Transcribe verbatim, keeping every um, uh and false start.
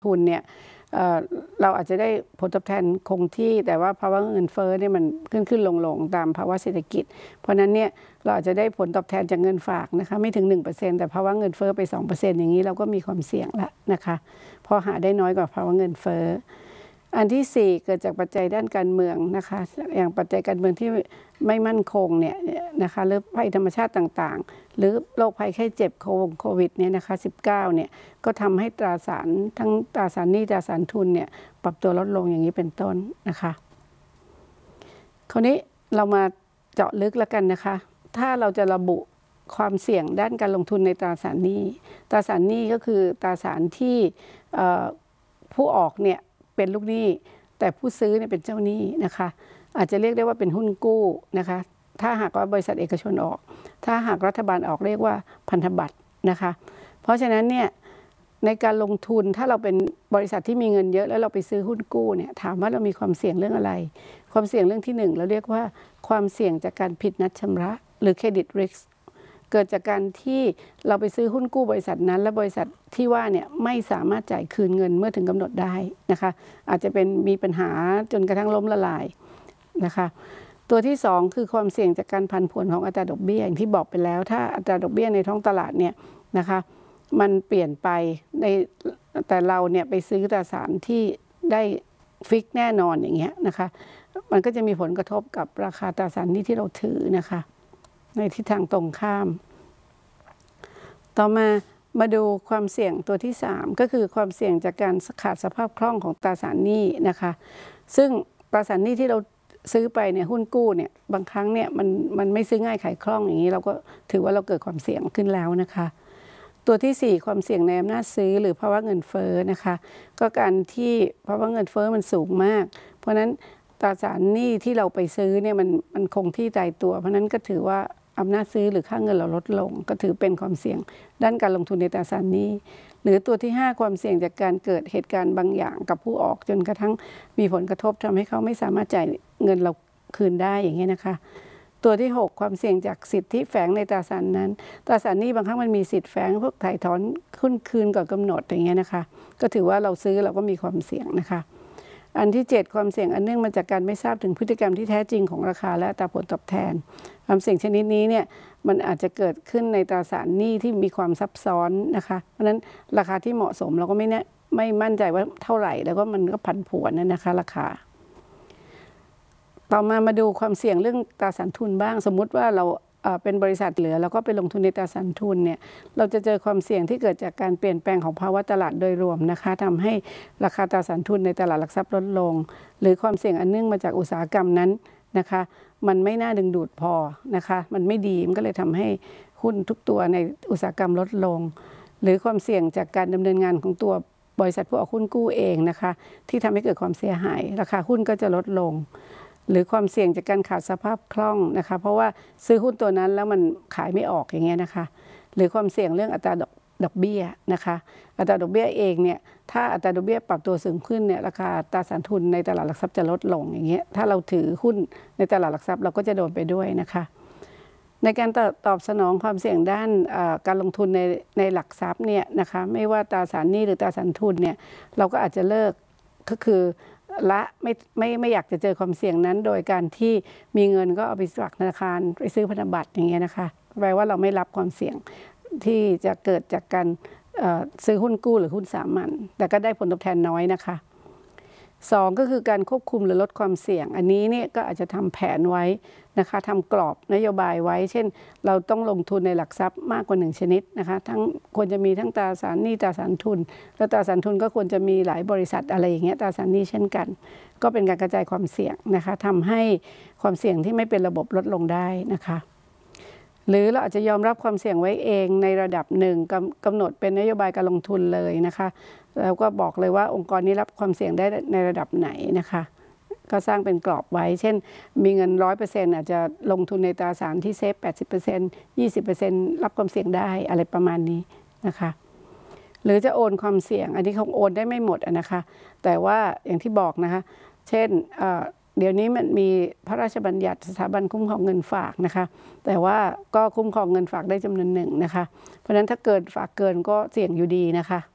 ทุนเนี่ยเราอาจจะได้ผลตอบแทนคงที่แต่ว่าภาวะเงินเฟ้อเนี่ยมันขึ้นขึ้นลงลงตามภาวะเศรษฐกิจเพราะนั้นเนี่ยเราอาจจะได้ผลตอบแทนจากเงินฝากนะคะไม่ถึง หนึ่งเปอร์เซ็นต์ แต่ภาวะเงินเฟ้อไป สองเปอร์เซ็นต์ อย่างนี้เราก็มีความเสี่ยงละนะคะเพราะหาได้น้อยกว่าภาวะเงินเฟ้ออันที่สี่เกิดจากปัจจัยด้านการเมืองนะคะอย่างปัจจัยการเมืองที่ไม่มั่นคงเนี่ยนะคะหรือภัยธรรมชาติต่างๆหรือโรคภัยไข้เจ็บโควิดเนี่ยนะคะสิบเก้าเนี่ยก็ทำให้ตราสารทั้งตราสารหนี้ตราสารทุนเนี่ยปรับตัวลดลงอย่างนี้เป็นต้นนะคะคราวนี้เรามาเจาะลึกแล้วกันนะคะถ้าเราจะระบุความเสี่ยงด้านการลงทุนในตราสารหนี้ตราสารหนี้ก็คือตราสารที่ผู้ออกเนี่ยเป็นลูกหนี้แต่ผู้ซื้อเนี่ยเป็นเจ้าหนี้นะคะอาจจะเรียกได้ว่าเป็นหุ้นกู้นะคะถ้าหากว่าบริษัทเอกชนออกถ้าหากรัฐบาลออกเรียกว่าพันธบัตรนะคะเพราะฉะนั้นเนี่ยในการลงทุนถ้าเราเป็นบริษัทที่มีเงินเยอะแล้วเราไปซื้อหุ้นกู้เนี่ยถามว่าเรามีความเสี่ยงเรื่องอะไรความเสี่ยงเรื่องที่หนึ่งเราเรียกว่าความเสี่ยงจากการผิดนัดชำระหรือ credit risk เกิดจากการที่เราไปซื้อหุ้นกู้บริษัทนั้นและบริษัทที่ว่าเนี่ยไม่สามารถจ่ายคืนเงินเมื่อถึงกำหนดได้นะคะอาจจะเป็นมีปัญหาจนกระทั่งล้มละลายนะคะตัวที่สองคือความเสี่ยงจากการผันผวนของอัตราดอกเบี้ยอย่างที่บอกไปแล้วถ้าอัตราดอกเบี้ยในท้องตลาดเนี่ยนะคะมันเปลี่ยนไปในแต่เราเนี่ยไปซื้อตราสารที่ได้ฟิกแน่นอนอย่างเงี้ยนะคะมันก็จะมีผลกระทบกับราคาตราสารหนี้ที่เราถือนะคะในทิศทางตรงข้ามต่อมามาดูความเสี่ยงตัวที่สามก็คือความเสี่ยงจากการขาดสภาพคล่องของตราสารหนี้นะคะซึ่งตราสารหนี้ที่เราซื้อไปเนี่ยหุ้นกู้เนี่ยบางครั้งเนี่ยมันมันไม่ซื้อง่ายขายคล่องอย่างนี้เราก็ถือว่าเราเกิดความเสี่ยงขึ้นแล้วนะคะตัวที่สี่ความเสี่ยงในอำนาจซื้อหรือภาวะเงินเฟ้อนะคะก็การที่ภาวะเงินเฟ้อมันสูงมากเพราะฉะนั้นตราสารหนี้ที่เราไปซื้อเนี่ยมันมันคงที่ตายตัวเพราะนั้นก็ถือว่าอำนาจซื้อหรือค่าเงินเราลดลงก็ถือเป็นความเสี่ยงด้านการลงทุนในตราสารหนี้หรือตัวที่ห้าความเสี่ยงจากการเกิดเหตุการณ์บางอย่างกับผู้ออกจนกระทั่งมีผลกระทบทำให้เขาไม่สามารถจ่ายเงินเราคืนได้อย่างนี้นะคะตัวที่หกความเสี่ยงจากสิทธิแฝงในตราสารนั้นตราสารหนี้บางครั้งมันมีสิทธิแฝงพวกถ่ายถอนขึ้นคืนก่อนกำหนดอย่างเงี้ยนะคะก็ถือว่าเราซื้อเราก็มีความเสี่ยงนะคะอันที่เจ็ดความเสี่ยงอันเนื่องมาจากการไม่ทราบถึงพฤติกรรมที่แท้จริงของราคาและอัตราผลตอบแทนความเสี่ยงชนิดนี้เนี่ยมันอาจจะเกิดขึ้นในตราสารหนี้ที่มีความซับซ้อนนะคะเพราะฉะนั้นราคาที่เหมาะสมเราก็ไม่แน่ไม่มั่นใจว่าเท่าไหร่แล้วก็มันก็ผันผวนนั่นนะคะราคาต่อมามาดูความเสี่ยงเรื่องตราสารทุนบ้างสมมุติว่าเราเป็นบริษัทเหลือแล้วก็ไปลงทุนในตราสารทุนเนี่ยเราจะเจอความเสี่ยงที่เกิดจากการเปลี่ยนแปลงของภาวะตลาดโดยรวมนะคะทำให้ราคาตราสารทุนในตลาดหลักทรัพย์ลดลงหรือความเสี่ยงอันเนื่องมาจากอุตสาหกรรมนั้นนะคะมันไม่น่าดึงดูดพอนะคะมันไม่ดีมันก็เลยทำให้หุ้นทุกตัวในอุตสาหกรรมลดลงหรือความเสี่ยงจากการดำเนินงานของตัวบริษัทผู้ออกหุ้นกู้เองนะคะที่ทำให้เกิดความเสียหายราคาหุ้นก็จะลดลงหรือความเสี่ยงจากการขาดสภาพคล่องนะคะเพราะว่าซื้อหุ้นตัวนั้นแล้วมันขายไม่ออกอย่างเงี้ยนะคะหรือความเสี่ยงเรื่องอัตราดอกดอกเบี้ยนะคะอัตราดอกเบี้ยเองเนี่ยถ้าอัตราดอกเบี้ยปรับตัวสูงขึ้นเนี่ยราคาตราสารทุนในตลาดหลักทรัพย์จะลดลงอย่างเงี้ยถ้าเราถือหุ้นในตลาดหลักทรัพย์เราก็จะโดนไปด้วยนะคะในการตอบสนองความเสี่ยงด้านการลงทุนในในหลักทรัพย์เนี่ยนะคะไม่ว่าตราสารหนี้หรือตราสารทุนเนี่ยเราก็อาจจะเลิกก็คือละไม่ไม่ไม่อยากจะเจอความเสี่ยงนั้นโดยการที่มีเงินก็เอาไปฝากธนาคารไปซื้อพันธบัตรอย่างเงี้ยนะคะแปลว่าเราไม่รับความเสี่ยงที่จะเกิดจากการซื้อหุ้นกู้หรือหุ้นสามัญแต่ก็ได้ผลตอบแทนน้อยนะคะสองก็คือการควบคุมหรือลดความเสี่ยงอันนี้เนี่ยก็อาจจะทำแผนไว้นะคะทำกรอบนโยบายไว้เช่นเราต้องลงทุนในหลักทรัพย์มากกว่าหนึ่งชนิดนะคะทั้งควรจะมีทั้งตราสารหนี้ตราสารทุนแล้วตราสารทุนก็ควรจะมีหลายบริษัทอะไรอย่างเงี้ยตราสารหนี้เช่นกันก็เป็นการกระจายความเสี่ยงนะคะทำให้ความเสี่ยงที่ไม่เป็นระบบลดลงได้นะคะหรือเราอาจจะยอมรับความเสี่ยงไว้เองในระดับหนึ่งกำหนดเป็นนโยบายการลงทุนเลยนะคะแล้วก็บอกเลยว่าองค์กรนี้รับความเสี่ยงได้ในระดับไหนนะคะก็สร้างเป็นกรอบไว้เช่นมีเงิน ร้อยเปอร์เซ็นต์ อาจจะลงทุนในตราสารที่เซฟ แปดสิบเปอร์เซ็นต์ ยี่สิบเปอร์เซ็นต์ รับความเสี่ยงได้อะไรประมาณนี้นะคะหรือจะโอนความเสี่ยงอันนี้คงโอนได้ไม่หมดนะคะแต่ว่าอย่างที่บอกนะคะเช่นเดี๋ยวนี้มันมีพระราชบัญญัติสถาบันคุ้มครองเงินฝากนะคะแต่ว่าก็คุ้มครองเงินฝากได้จำนวนหนึ่งนะคะเพราะฉะนั้นถ้าเกิดฝากเกินก็เสี่ยงอยู่ดีนะคะ